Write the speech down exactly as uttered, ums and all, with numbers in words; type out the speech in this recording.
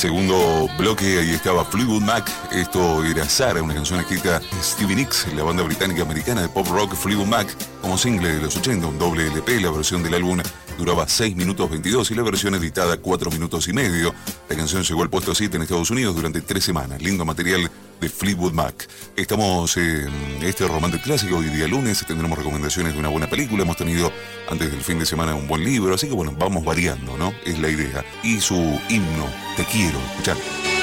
Segundo bloque, ahí estaba Fleetwood Mac. Esto era Sarah, una canción escrita por Stevie Nicks, la banda británica-americana de pop rock Fleetwood Mac, como single de los ochenta, un doble L P. La versión del álbum duraba seis minutos veintidós y la versión editada cuatro minutos y medio. La canción llegó al puesto siete en Estados Unidos durante tres semanas. Lindo material de Fleetwood Mac. Estamos en este Romantic Clásico. Hoy día lunes tendremos recomendaciones de una buena película. Hemos tenido antes del fin de semana un buen libro, así que bueno, vamos variando, ¿no? Es la idea. Y su himno, Te quiero, escuchar.